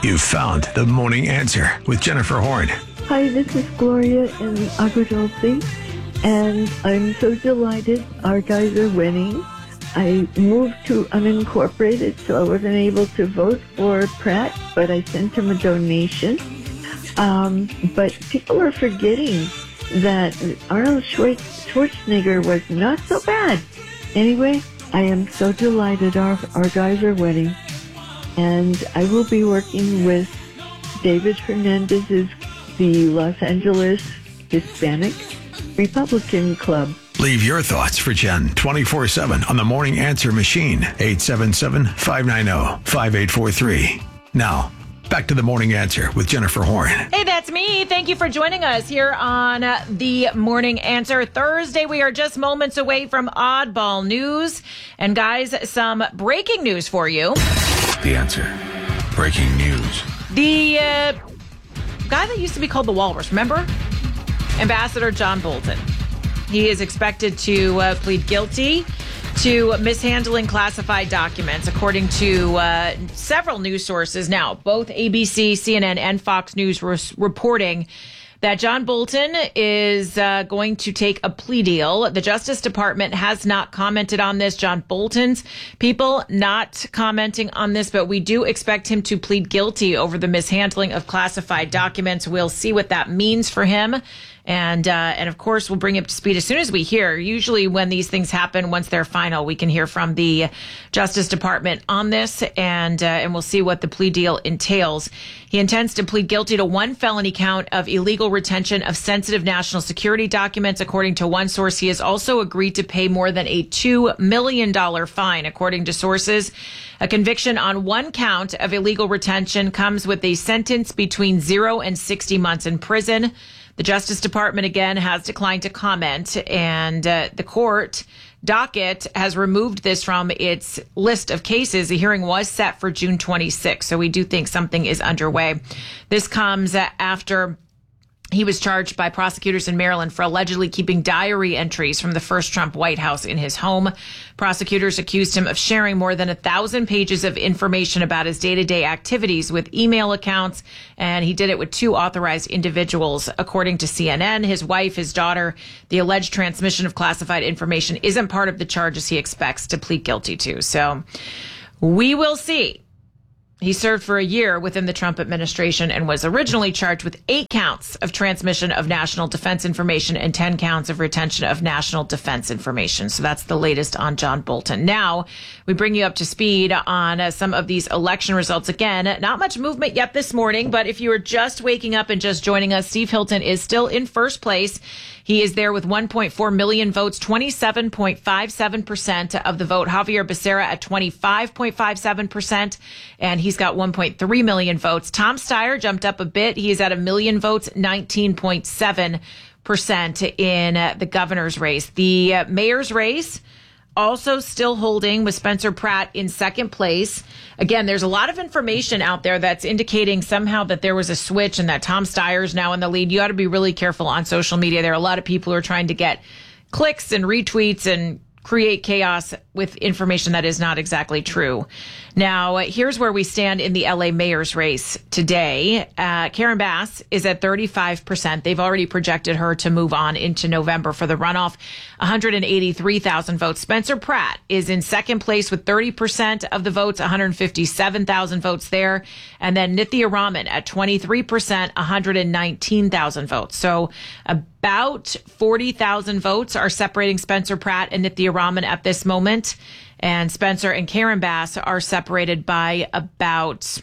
You've found the morning answer with Jennifer Horn. Hi, this is Gloria in Agua Dulce, and I'm so delighted our guys are winning. I moved to unincorporated, so I wasn't able to vote for Pratt, but I sent him a donation. But people are forgetting that Arnold Schwarzenegger was not so bad. Anyway, I am so delighted our guys are winning. And I will be working with David Hernandez, the Los Angeles Hispanic Republican Club. Leave your thoughts for Jen 24/7 on the Morning Answer machine, 877-590-5843. Now, back to the Morning Answer with Jennifer Horn. Hey, that's me. Thank you for joining us here on the Morning Answer. Thursday, we are just moments away from Oddball News. And guys, some breaking news for you. The Answer. Breaking news. The guy that used to be called the Walrus, remember? Ambassador John Bolton. He is expected to plead guilty to mishandling classified documents, according to several news sources now. Both ABC, CNN, and Fox News were reporting that John Bolton is going to take a plea deal. The Justice Department has not commented on this. John Bolton's people not commenting on this, but we do expect him to plead guilty over the mishandling of classified documents. We'll see what that means for him. And of course, we'll bring you up to speed as soon as we hear. Usually when these things happen, once they're final, we can hear from the Justice Department on this, and we'll see what the plea deal entails. He intends to plead guilty to one felony count of illegal retention of sensitive national security documents. According to one source, he has also agreed to pay more than a $2 million fine, according to sources. A conviction on one count of illegal retention comes with a sentence between 0 and 60 months in prison. The Justice Department, again, has declined to comment, and the court docket has removed this from its list of cases. The hearing was set for June 26th, so we do think something is underway. This comes after he was charged by prosecutors in Maryland for allegedly keeping diary entries from the first Trump White House in his home. Prosecutors accused him of sharing more than 1,000 pages of information about his day-to-day activities with email accounts, and he did it with 2 authorized individuals. According to CNN, his wife, his daughter, the alleged transmission of classified information isn't part of the charges he expects to plead guilty to. So we will see. He served for a year within the Trump administration and was originally charged with 8 counts of transmission of national defense information and 10 counts of retention of national defense information. So that's the latest on John Bolton. Now, we bring you up to speed on some of these election results. Again, not much movement yet this morning, but if you are just waking up and just joining us, Steve Hilton is still in first place. He is there with 1.4 million votes, 27.57% of the vote. Javier Becerra at 25.57%, and he's got 1.3 million votes. Tom Steyer jumped up a bit. He is at 1 million votes, 19.7% in the governor's race. The mayor's race also still holding with Spencer Pratt in second place. Again, there's a lot of information out there that's indicating somehow that there was a switch and that Tom Steyer's now in the lead. You ought to be really careful on social media. There are a lot of people who are trying to get clicks and retweets and create chaos with information that is not exactly true. Now, here's where we stand in the LA mayor's race today. Karen Bass is at 35%. They've already projected her to move on into November for the runoff, 183,000 votes. Spencer Pratt is in second place with 30% of the votes, 157,000 votes there. And then Nithya Raman at 23%, 119,000 votes. So about 40,000 votes are separating Spencer Pratt and Nithya Raman at this moment. And Spencer and Karen Bass are separated by about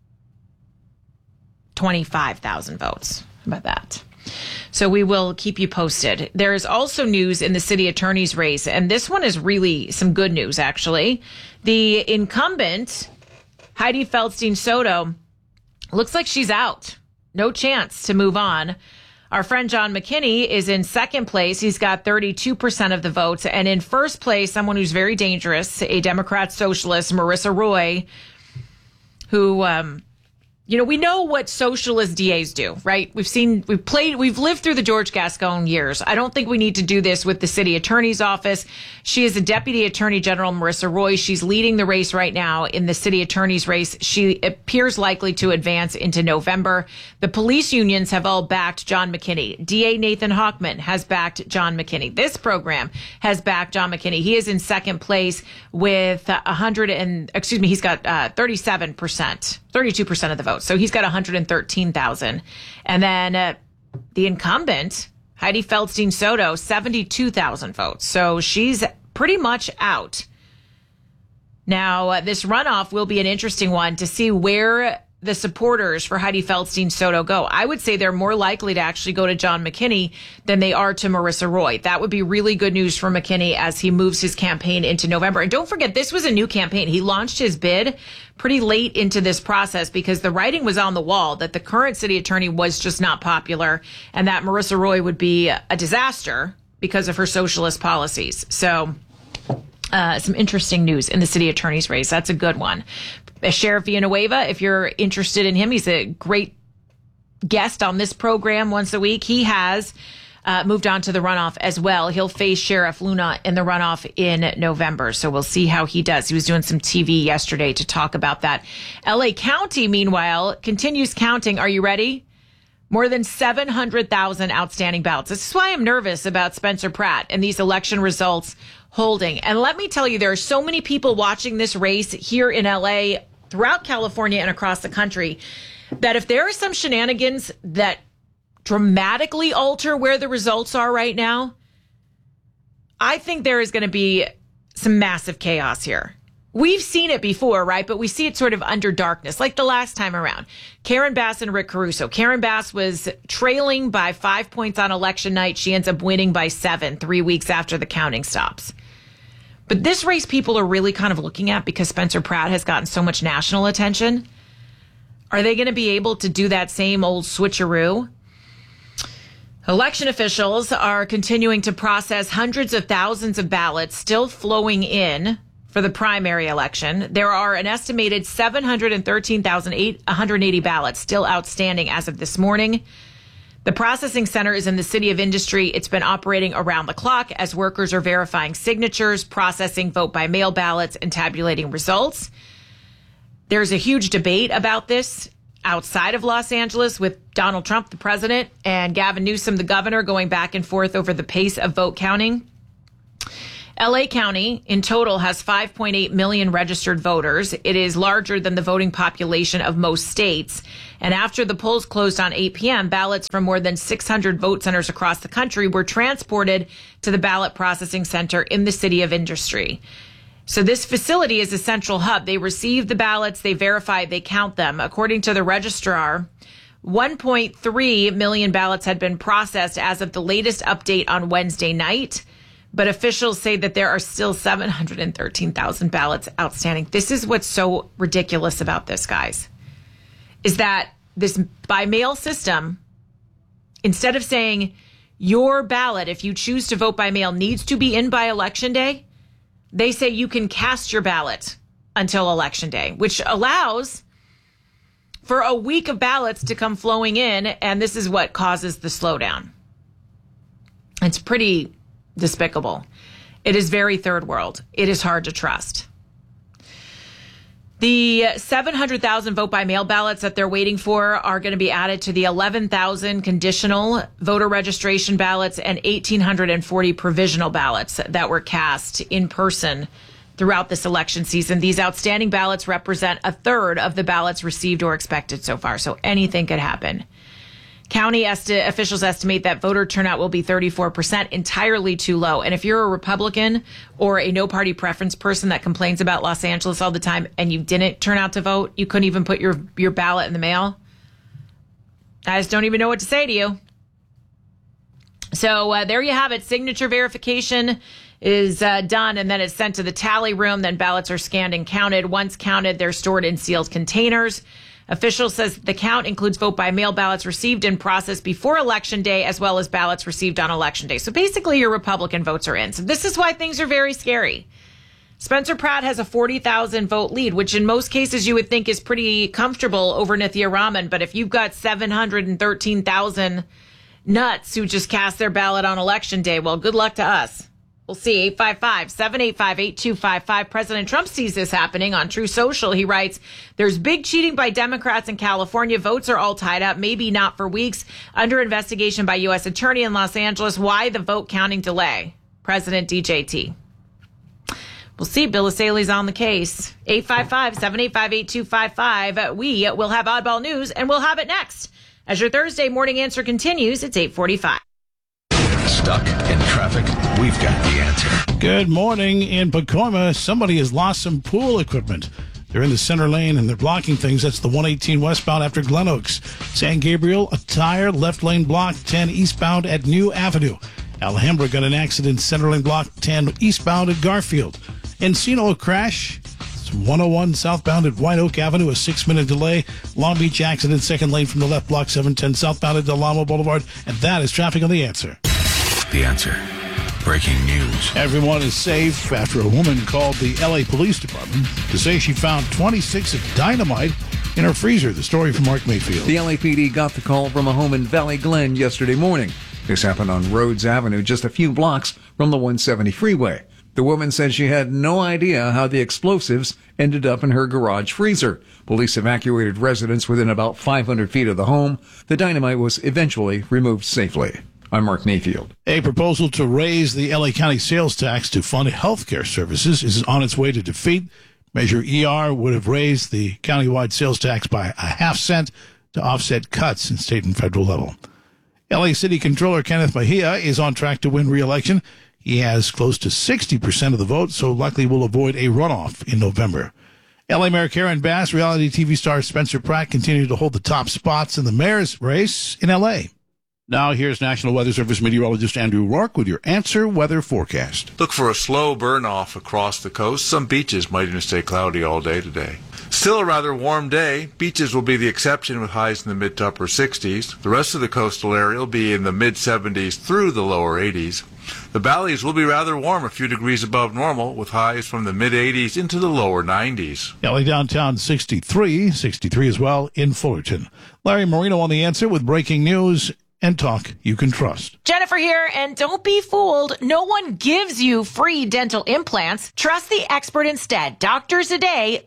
25,000 votes. How about that? So we will keep you posted. There is also news in the city attorney's race, and this one is really some good news, actually. The incumbent, Heidi Feldstein Soto, looks like she's out. No chance to move on. Our friend John McKinney is in second place. He's got 32% of the votes. And in first place, someone who's very dangerous, a Democrat socialist, Marissa Roy, who we know what socialist DAs do, right? We've lived through the George Gascon years. I don't think we need to do this with the city attorney's office. She is the deputy attorney general, Marissa Roy. She's leading the race right now in the city attorney's race. She appears likely to advance into November. The police unions have all backed John McKinney. DA Nathan Hochman has backed John McKinney. This program has backed John McKinney. He is in second place with he's got 37%. 32% of the vote. So he's got 113,000. And then the incumbent, Heidi Feldstein Soto, 72,000 votes. So she's pretty much out. Now, this runoff will be an interesting one to see where the supporters for Heidi Feldstein Soto go. I would say they're more likely to actually go to John McKinney than they are to Marissa Roy. That would be really good news for McKinney as he moves his campaign into November. And don't forget, this was a new campaign. He launched his bid pretty late into this process because the writing was on the wall that the current city attorney was just not popular and that Marissa Roy would be a disaster because of her socialist policies. So some interesting news in the city attorney's race. That's a good one. Sheriff Villanueva, if you're interested in him, he's a great guest on this program once a week. He has moved on to the runoff as well. He'll face Sheriff Luna in the runoff in November. So we'll see how he does. He was doing some TV yesterday to talk about that. LA County, meanwhile, continues counting. Are you ready? More than 700,000 outstanding ballots. This is why I'm nervous about Spencer Pratt and these election results holding. And let me tell you, there are so many people watching this race here in LA, throughout California and across the country, that if there are some shenanigans that dramatically alter where the results are right now, I think there is going to be some massive chaos here. We've seen it before, right? But we see it sort of under darkness, like the last time around. Karen Bass and Rick Caruso. Karen Bass was trailing by 5 points on election night. She ends up winning by 7 3 weeks after the counting stops. But this race people are really kind of looking at because Spencer Pratt has gotten so much national attention. Are they going to be able to do that same old switcheroo? Election officials are continuing to process hundreds of thousands of ballots still flowing in for the primary election. There are an estimated 713,180 ballots still outstanding as of this morning. The processing center is in the City of Industry. It's been operating around the clock as workers are verifying signatures, processing vote-by-mail ballots, and tabulating results. There's a huge debate about this outside of Los Angeles with Donald Trump, the president, and Gavin Newsom, the governor, going back and forth over the pace of vote counting. LA County in total has 5.8 million registered voters. It is larger than the voting population of most states. And after the polls closed on 8 p.m., ballots from more than 600 vote centers across the country were transported to the ballot processing center in the City of Industry. So this facility is a central hub. They receive the ballots, they verify, they count them. According to the registrar, 1.3 million ballots had been processed as of the latest update on Wednesday night. But officials say that there are still 713,000 ballots outstanding. This is what's so ridiculous about this, guys, is that this by-mail system, instead of saying your ballot, if you choose to vote by mail, needs to be in by Election Day, they say you can cast your ballot until Election Day, which allows for a week of ballots to come flowing in, and this is what causes the slowdown. It's pretty despicable. It is very third world. It is hard to trust. The 700,000 vote-by-mail ballots that they're waiting for are going to be added to the 11,000 conditional voter registration ballots and 1,840 provisional ballots that were cast in person throughout this election season. These outstanding ballots represent a third of the ballots received or expected so far, so anything could happen. County officials estimate that voter turnout will be 34%, entirely too low. And if you're a Republican or a no-party preference person that complains about Los Angeles all the time and you didn't turn out to vote, you couldn't even put your ballot in the mail, I just don't even know what to say to you. So there you have it. Signature verification is done, and then it's sent to the tally room. Then ballots are scanned and counted. Once counted, they're stored in sealed containers. Officials says the count includes vote-by-mail ballots received and processed before Election Day, as well as ballots received on Election Day. So basically, your Republican votes are in. So this is why things are very scary. Spencer Pratt has a 40,000 vote lead, which in most cases you would think is pretty comfortable over Nithya Raman. But if you've got 713,000 nuts who just cast their ballot on election day, well, good luck to us. We'll see. 855-785-8255. President Trump sees this happening on True Social. He writes, there's big cheating by Democrats in California. Votes are all tied up, maybe not for weeks. Under investigation by U.S. Attorney in Los Angeles. Why the vote counting delay? President DJT. We'll see. Bill Asaley's on the case. 855-785-8255. We will have Oddball News, and we'll have it next. As your Thursday morning answer continues, it's 8:45. Stuck in traffic? We've got the answer. Good morning. In Pacoima, somebody has lost some pool equipment. They're in the center lane and they're blocking things. That's the 118 westbound after Glen Oaks. San Gabriel, a tire, left lane block, 10 eastbound at New Avenue. Alhambra got an accident, center lane block, 10 eastbound at Garfield. Encino, a crash. It's 101 southbound at White Oak Avenue, a 6-minute delay. Long Beach accident, second lane from the left block, 710 southbound at Del Amo Boulevard. And that is traffic on The Answer. The Answer. Breaking news. Everyone is safe after a woman called the L.A. Police Department to say she found 26 of dynamite in her freezer. The story from Mark Mayfield. The LAPD got the call from a home in Valley Glen yesterday morning. This happened on Rhodes Avenue, just a few blocks from the 170 freeway. The woman said she had no idea how the explosives ended up in her garage freezer. Police evacuated residents within about 500 feet of the home. The dynamite was eventually removed safely. I'm Mark Mayfield. A proposal to raise the L.A. County sales tax to fund health care services is on its way to defeat. Measure ER would have raised the countywide sales tax by a half-cent to offset cuts in state and federal level. L.A. City Controller Kenneth Mejia is on track to win re-election. He has close to 60% of the vote, so likely will avoid a runoff in November. L.A. Mayor Karen Bass, reality TV star Spencer Pratt continue to hold the top spots in the mayor's race in L.A. Now here's National Weather Service meteorologist Andrew Rourke with your Answer Weather Forecast. Look for a slow burn-off across the coast. Some beaches might even stay cloudy all day today. Still a rather warm day. Beaches will be the exception with highs in the mid to upper 60s. The rest of the coastal area will be in the mid 70s through the lower 80s. The valleys will be rather warm, a few degrees above normal, with highs from the mid 80s into the lower 90s. LA downtown 63 as well in Fullerton. Larry Marino on The Answer with breaking news and talk you can trust. Jennifer here, and don't be fooled. No one gives you free dental implants. Trust the expert instead. Doctors Today,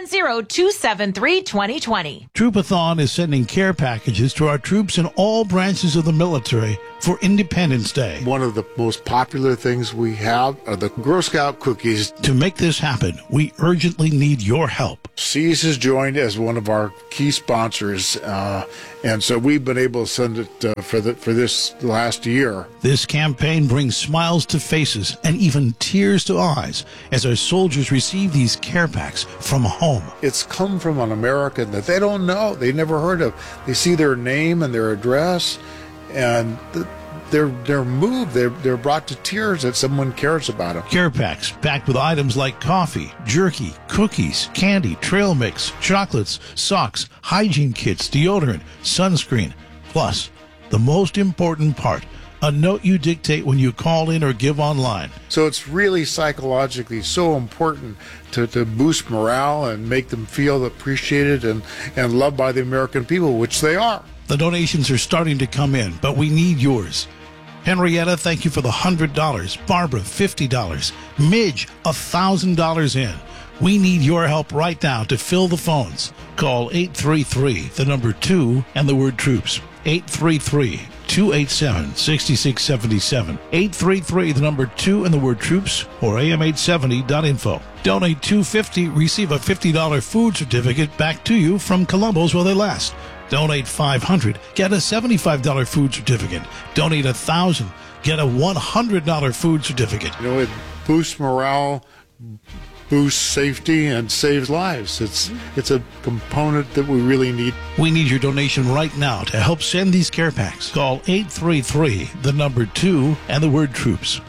310-273-2020. Troopathon is sending care packages to our troops in all branches of the military for Independence Day. One of the most popular things we have are the Girl Scout cookies. To make this happen, we urgently need your help. Seas has joined as one of our key sponsors, and so we've been able to send it for this last year. This campaign brings smiles to faces and even tears to eyes as our soldiers receive these care packs from home. It's come from an American that they don't know, they never heard of. They see their name and their address, and they're moved. They're brought to tears that someone cares about them. Care packs packed with items like coffee, jerky, cookies, candy, trail mix, chocolates, socks, hygiene kits, deodorant, sunscreen, plus the most important part, a note you dictate when you call in or give online. So it's really psychologically so important to boost morale and make them feel appreciated and loved by the American people, which they are. The donations are starting to come in, but we need yours. Henrietta, thank you for the $100. Barbara, $50. Midge, $1,000 in. We need your help right now to fill the phones. Call 833-2 and the word troops. 833-287-6677. 833-2 and the word troops or am870.info. Donate $250, receive a $50 food certificate back to you from Columbo's while they last. Donate $500, get a $75 food certificate. Donate $1,000, get a $100 food certificate. You know, it boosts morale, boosts safety, and saves lives. It's a component that we really need. We need your donation right now to help send these care packs. Call 833-2 and the word troops.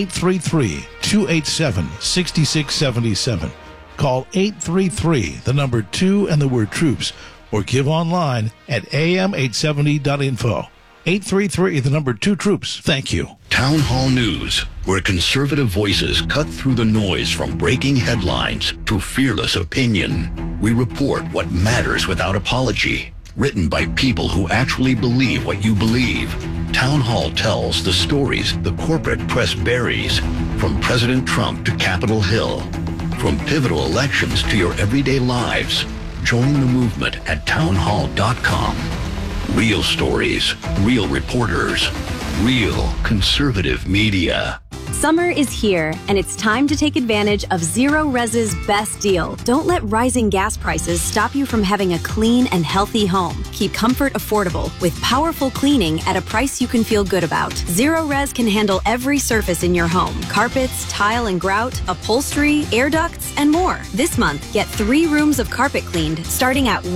833-287-6677. Call 833-2 and the word troops. Or give online at am870.info. 833-2 troops. Thank you. Town Hall News, where conservative voices cut through the noise from breaking headlines to fearless opinion. We report what matters without apology. Written by people who actually believe what you believe. Town Hall tells the stories the corporate press buries, from President Trump to Capitol Hill, from pivotal elections to your everyday lives. Join the movement at townhall.com. Real stories, real reporters, real conservative media. Summer is here, and it's time to take advantage of Zero Res's best deal. Don't let rising gas prices stop you from having a clean and healthy home. Keep comfort affordable with powerful cleaning at a price you can feel good about. Zero Res can handle every surface in your home: carpets, tile and grout, upholstery, air ducts, and more. This month, get 3 rooms of carpet cleaned starting at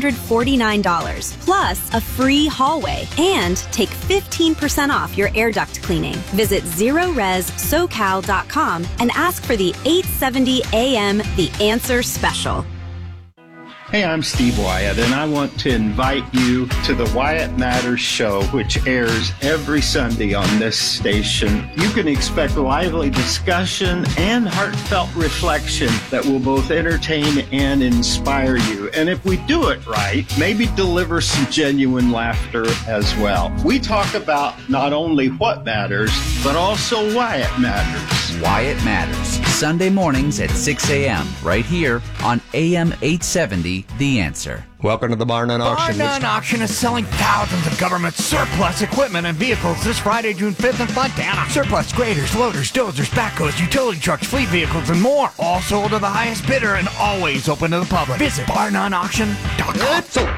$149, plus a free hallway, and take 15% off your air duct cleaning. Visit ZeroResSoCal.com and ask for the 870 AM The Answer Special. Hey, I'm Steve Wyatt, and I want to invite you to the Wyatt Matters Show, which airs every Sunday on this station. You can expect lively discussion and heartfelt reflection that will both entertain and inspire you. And if we do it right, maybe deliver some genuine laughter as well. We talk about not only what matters, but also why it matters. Wyatt Matters, Sunday mornings at 6 a.m. right here on AM 870, The Answer. Welcome to the Bar None Auction. Bar None Auction is selling thousands of government surplus equipment and vehicles this Friday, June 5th in Fontana. Surplus graders, loaders, dozers, backhoes, utility trucks, fleet vehicles, and more. All sold to the highest bidder and always open to the public. Visit barnoneauction.com.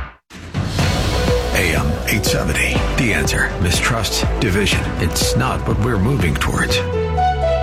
AM 870. The Answer. Mistrust, division. It's not what we're moving towards.